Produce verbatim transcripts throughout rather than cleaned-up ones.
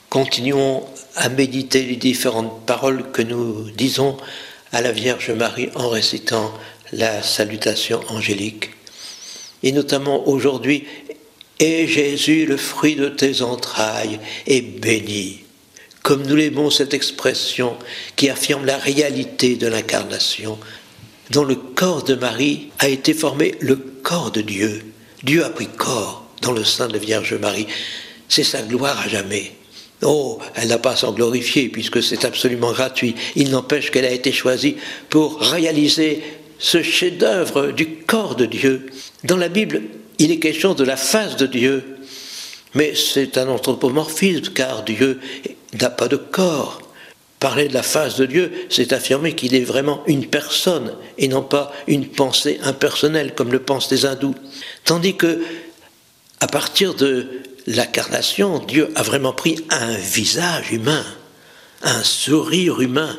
Continuons à méditer les différentes paroles que nous disons à la Vierge Marie en récitant la salutation angélique. Et notamment aujourd'hui, « Et Jésus, le fruit de tes entrailles, est béni ». Comme nous l'aimons cette expression qui affirme la réalité de l'incarnation, dont le corps de Marie a été formé le corps de Dieu. Dieu a pris corps dans le sein de la Vierge Marie. C'est sa gloire à jamais. Oh, elle n'a pas à s'en glorifier puisque c'est absolument gratuit. Il n'empêche qu'elle a été choisie pour réaliser ce chef-d'œuvre du corps de Dieu. Dans la Bible, il est question de la face de Dieu, mais c'est un anthropomorphisme car Dieu n'a pas de corps. Parler de la face de Dieu, c'est affirmer qu'il est vraiment une personne et non pas une pensée impersonnelle comme le pensent les hindous. Tandis que, à partir de l'incarnation, Dieu a vraiment pris un visage humain, un sourire humain.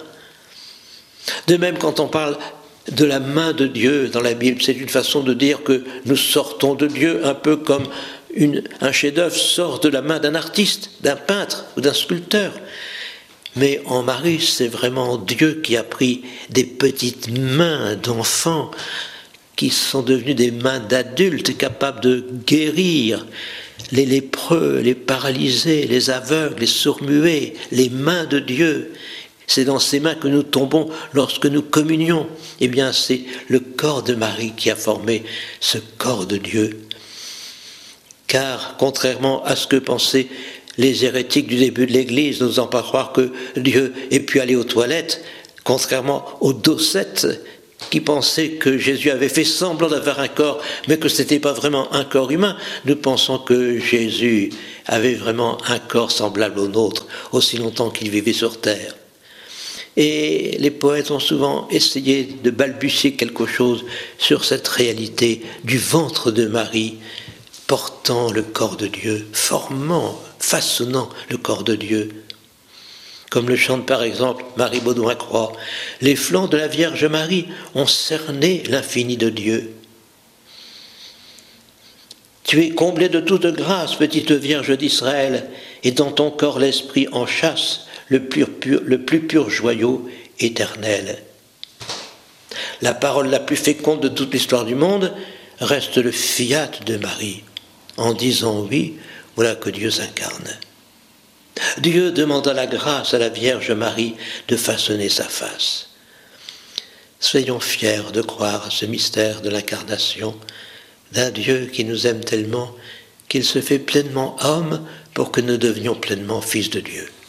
De même, quand on parle de la main de Dieu dans la Bible, c'est une façon de dire que nous sortons de Dieu, un peu comme une, un chef-d'œuvre sort de la main d'un artiste, d'un peintre ou d'un sculpteur. Mais en Marie, c'est vraiment Dieu qui a pris des petites mains d'enfants qui sont devenues des mains d'adultes capables de guérir les lépreux, les paralysés, les aveugles, les sourds-muets, les mains de Dieu. C'est dans ces mains que nous tombons lorsque nous communions. Eh bien, c'est le corps de Marie qui a formé ce corps de Dieu. Car, contrairement à ce que pensaient les hérétiques du début de l'Église, n'osant pas croire que Dieu ait pu aller aux toilettes, contrairement aux docettes qui pensaient que Jésus avait fait semblant d'avoir un corps, mais que ce n'était pas vraiment un corps humain, nous pensons que Jésus avait vraiment un corps semblable au nôtre, aussi longtemps qu'il vivait sur terre. Et les poètes ont souvent essayé de balbutier quelque chose sur cette réalité du ventre de Marie, portant le corps de Dieu, formant, façonnant le corps de Dieu. Comme le chante par exemple Marie Baudouin-Croix, « Les flancs de la Vierge Marie ont cerné l'infini de Dieu. » Tu es comblée de toute grâce, petite Vierge d'Israël, et dans ton corps l'Esprit en chasse le plus pur, le plus pur joyau éternel. La parole la plus féconde de toute l'histoire du monde reste le fiat de Marie. En disant oui, voilà que Dieu s'incarne. Dieu demanda la grâce à la Vierge Marie de façonner sa face. Soyons fiers de croire à ce mystère de l'incarnation d'un Dieu qui nous aime tellement qu'il se fait pleinement homme pour que nous devenions pleinement fils de Dieu.